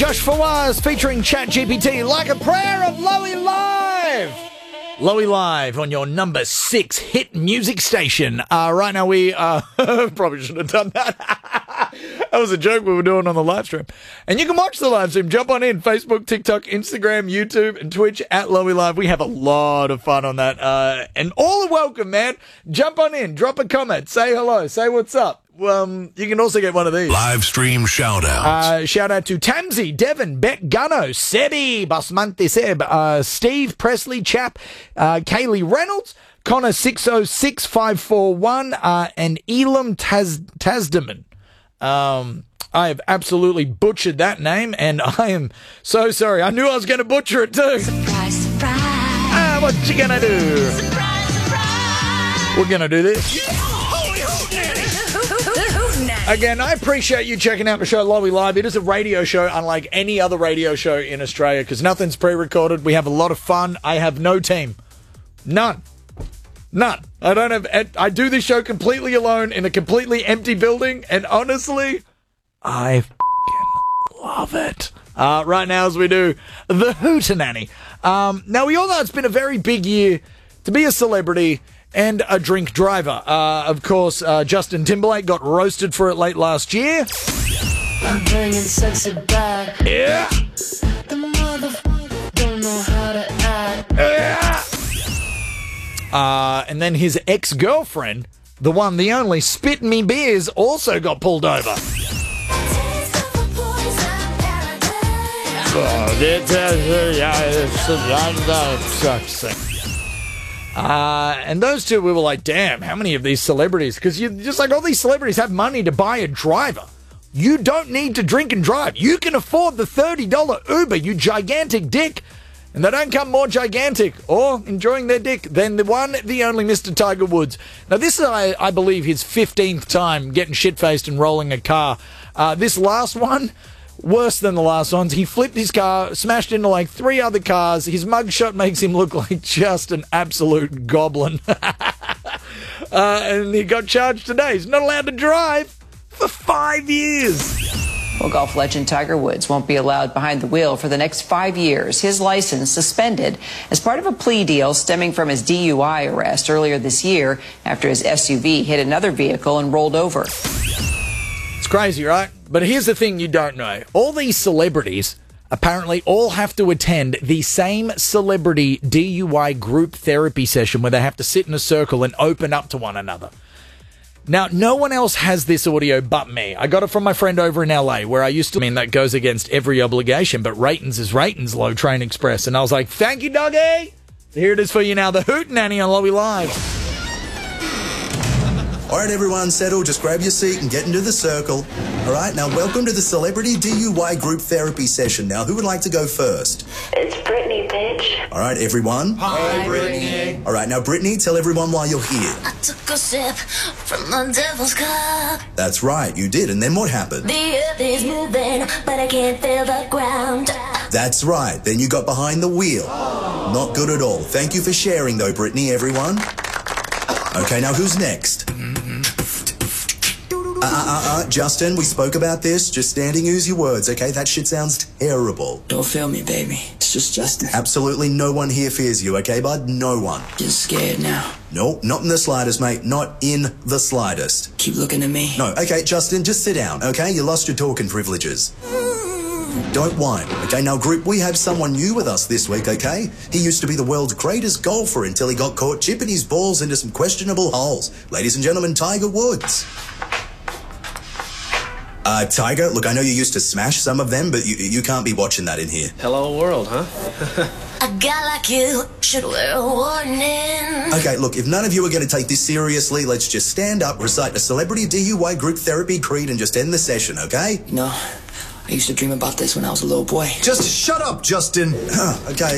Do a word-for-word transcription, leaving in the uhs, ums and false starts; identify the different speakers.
Speaker 1: Josh Fawaz featuring ChatGPT, Like a Prayer of Lowy Live. Lowy Live on your number six hit music station. Uh, right now we uh, probably should have done that. That was a joke we were doing on the live stream. And you can watch the live stream. Jump on in. Facebook, TikTok, Instagram, YouTube, and Twitch at Lowy Live. We have a lot of fun on that. Uh, and all are welcome, man. Jump on in. Drop a comment. Say hello. Say what's up. Um, you can also get one of these.
Speaker 2: Live stream shout-outs.
Speaker 1: Uh, shout out to Tamsy, Devon, Beck, Gunno, Sebi, Basmante Seb, uh, Steve, Presley, Chap, uh, Kaylee Reynolds, Connor six oh six five four one, uh, and Elam Taz- Tasdeman. Um, I have absolutely butchered that name, and I am so sorry. I knew I was going to butcher it too.
Speaker 3: Surprise, surprise.
Speaker 1: Ah, what you gonna do?
Speaker 3: Surprise, surprise.
Speaker 1: We're gonna do this. Again, I appreciate you checking out the show Lowy Live. It is a radio show unlike any other radio show in Australia because nothing's pre-recorded. We have a lot of fun. I have no team. None. None. I don't have... I do this show completely alone in a completely empty building, and honestly, I f***ing love it. Uh, right now as we do the Hootenanny. Um, now, we all know it's been a very big year to be a celebrity and a drink driver. Uh, of course, uh, Justin Timberlake got roasted for it late last year.
Speaker 4: I'm bringing sexy back.
Speaker 1: Yeah.
Speaker 4: The motherfucker don't know how to act.
Speaker 1: Yeah. Uh, and then his ex-girlfriend, the one, the only, Spit Me Beers, also got pulled over. Oh, Uh, and those two, we were like, damn, how many of these celebrities? Because you just like all these celebrities have money to buy a driver. You don't need to drink and drive. You can afford the thirty dollars Uber, you gigantic dick. And they don't come more gigantic or enjoying their dick than the one, the only Mister Tiger Woods. Now, this is, I, I believe, his fifteenth time getting shit-faced and rolling a car. Uh, this last one, worse than the last ones. He flipped his car, smashed into like three other cars. His mugshot makes him look like just an absolute goblin. uh, and he got charged today. He's not allowed to drive for five years.
Speaker 5: Well, golf legend Tiger Woods won't be allowed behind the wheel for the next five years. His license suspended as part of a plea deal stemming from his D U I arrest earlier this year after his S U V hit another vehicle and rolled over.
Speaker 1: It's crazy, right? But here's the thing you don't know. All these celebrities apparently all have to attend the same celebrity D U I group therapy session where they have to sit in a circle and open up to one another. Now, no one else has this audio but me. I got it from my friend over in L A where I used to, I mean, that goes against every obligation, but ratings is ratings, Low Train Express. And I was like, thank you, doggy. Here it is for you now, the Hootenanny on Lowy Live.
Speaker 6: All right, everyone, settle. Just grab your seat and get into the circle. All right, now welcome to the Celebrity D U I Group Therapy Session. Now, who would like to go first?
Speaker 7: It's Brittany, bitch.
Speaker 6: All right, everyone.
Speaker 1: Hi, Brittany.
Speaker 6: All right, now, Brittany, tell everyone why you're here.
Speaker 7: I took a sip from the devil's cup.
Speaker 6: That's right, you did. And then what happened?
Speaker 7: The earth is moving, but I can't feel the ground.
Speaker 6: That's right. Then you got behind the wheel. Not good at all. Thank you for sharing, though, Brittany, everyone. Okay, now who's next? Uh, uh, uh, Justin, we spoke about this. Just standing, use your words, okay? That shit sounds terrible.
Speaker 8: Don't feel me, baby. It's just Justin.
Speaker 6: Absolutely no one here fears you, okay, bud? No one.
Speaker 8: Getting scared now.
Speaker 6: No, not in the slightest, mate. Not in the slightest.
Speaker 8: Keep looking at me.
Speaker 6: No, okay, Justin, just sit down, okay? You lost your talking privileges. Don't whine, okay? Now, group, we have someone new with us this week, okay? He used to be the world's greatest golfer until he got caught chipping his balls into some questionable holes. Ladies and gentlemen, Tiger Woods. Uh, Tiger, look, I know you used to smash some of them, but you you can't be watching that in here.
Speaker 9: Hello world, huh?
Speaker 7: A guy like you should wear a warning.
Speaker 6: Okay, look, if none of you are going to take this seriously, let's just stand up, recite a Celebrity D U I Group Therapy Creed, and just end the session, okay?
Speaker 8: You know, I used to dream about this when I was a little boy.
Speaker 6: Just shut up, Justin. Okay.